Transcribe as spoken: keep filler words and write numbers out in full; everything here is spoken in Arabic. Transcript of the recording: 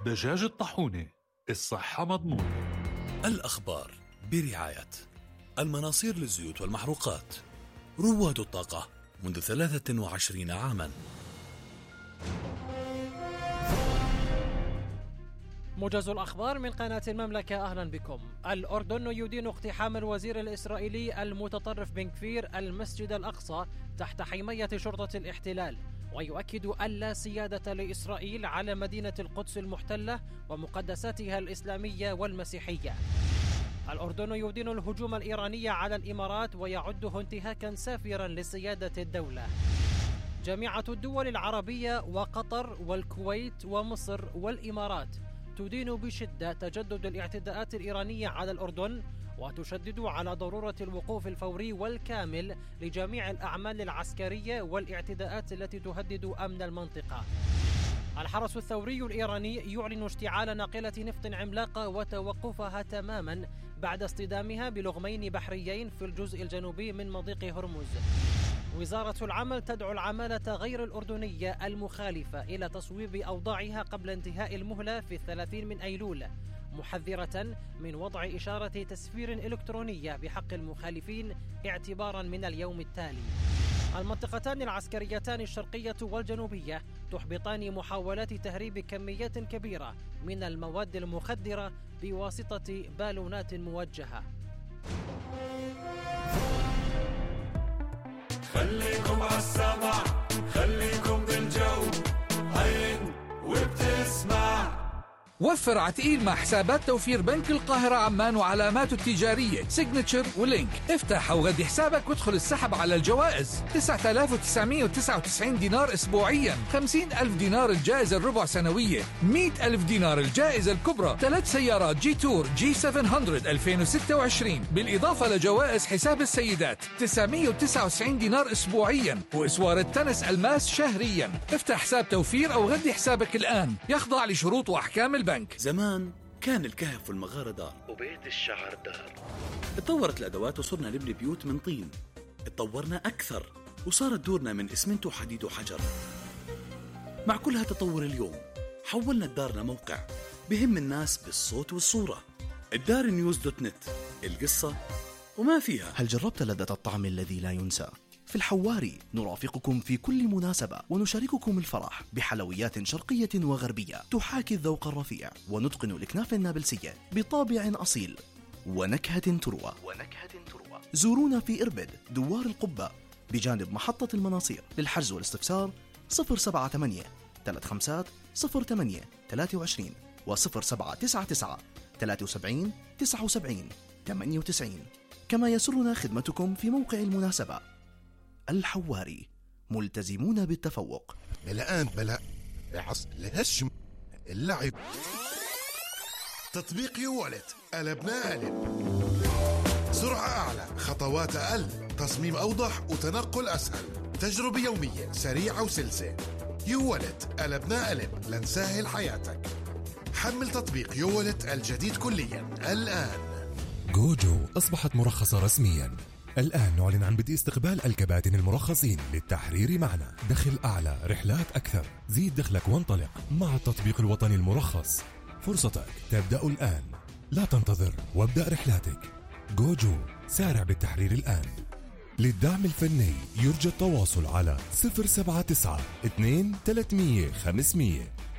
دجاج الطاحونة، الصحة مضمونة. الأخبار برعاية المناصير للزيوت والمحروقات، رواد الطاقة منذ ثلاثة وعشرين عاما. موجز الأخبار من قناة المملكة، أهلا بكم. الأردن يدين اقتحام الوزير الإسرائيلي المتطرف بن كفير المسجد الأقصى تحت حماية شرطة الاحتلال، ويؤكد ألا سيادة لإسرائيل على مدينة القدس المحتلة ومقدساتها الإسلامية والمسيحية. الأردن يدين الهجوم الإيراني على الإمارات ويعده انتهاكا سافرا لسيادة الدولة. جامعة الدول العربية وقطر والكويت ومصر والإمارات تدين بشدة تجدد الاعتداءات الإيرانية على الأردن، وتشدد على ضرورة الوقوف الفوري والكامل لجميع الأعمال العسكرية والاعتداءات التي تهدد أمن المنطقة. الحرس الثوري الإيراني يعلن اشتعال ناقلة نفط عملاقة وتوقفها تماما بعد اصطدامها بلغمين بحريين في الجزء الجنوبي من مضيق هرمز. وزارة العمل تدعو العمالة غير الأردنية المخالفة إلى تصويب أوضاعها قبل انتهاء المهلة في الثلاثين من أيلول، محذرة من وضع إشارة تسفير إلكترونية بحق المخالفين اعتبارا من اليوم التالي. المنطقتان العسكريتان الشرقية والجنوبية تحبطان محاولات تهريب كميات كبيرة من المواد المخدرة بواسطة بالونات موجهة. خليكم عالسمع، خليكم بالجو، هين وبتسمع. وفر عتقيل مع حسابات توفير بنك القاهرة عمان وعلاماته التجارية سيجنتشر ولينك. افتح أو غدي حسابك وادخل السحب على الجوائز. تسعة آلاف وتسعمائة وتسعة وتسعين دينار أسبوعيا، خمسين ألف دينار الجائزة الربع سنوية، مئة ألف دينار الجائزة الكبرى، ثلاث سيارات جي تور جي سبعمائة ألفين وستة وعشرين، بالإضافة لجوائز حساب السيدات تسعمائة وتسعة وتسعين دينار أسبوعيا، وإسوار التنس الماس شهريا. افتح حساب توفير أو غدي حسابك الآن، يخضع لشروط وأحكام البنك. زمان كان الكهف والمغارة دار وبيت الشعر دار. اتطورت الأدوات وصرنا نبني بيوت من طين. اتطورنا أكثر وصارت دورنا من إسمنت وحديد وحجر. مع كل هالتطور اليوم حولنا الدار لموقع بهم الناس بالصوت والصورة. الدار نيوز دوت نت، القصة وما فيها. هل جربت لذة الطعم الذي لا ينسى؟ في الحواري نرافقكم في كل مناسبة ونشارككم الفرح بحلويات شرقية وغربية تحاكي الذوق الرفيع ونتقن الكنافة النابلسية بطابع أصيل ونكهة تروى. ونكهة تروى. زورونا في إربد دوار القبة بجانب محطة المناصير. للحجز والاستفسار صفر سبعة ثمانية ثلاثة خمسة صفر ثمانية ثلاثة وعشرين وصفر سبعة تسعة تسعة ثلاثة وسبعين تسعة وسبعين ثمانية وتسعين. كما يسرنا خدمتكم في موقع المناسبة. الحواري، ملتزمون بالتفوق. الآن بلا عص الهشم اللعب. تطبيق يوالت، قلبنا قلب. سرعة أعلى، خطوات أقل، تصميم أوضح وتنقل أسهل، تجربة يومية سريعة وسلسة. يوالت، قلبنا قلب لنسهل حياتك. حمل تطبيق يوالت الجديد كليا الآن. جوجو أصبحت مرخصة رسميا. الآن نعلن عن بدء استقبال الكباتن المرخصين للتحرير معنا. دخل أعلى، رحلات أكثر، زيد دخلك وانطلق مع التطبيق الوطني المرخص. فرصتك تبدأ الآن، لا تنتظر وابدأ رحلاتك. جوجو، سارع بالتحرير الآن. للدعم الفني يرجى التواصل على صفر سبعة تسعة اثنين ثلاثمية خمسمية.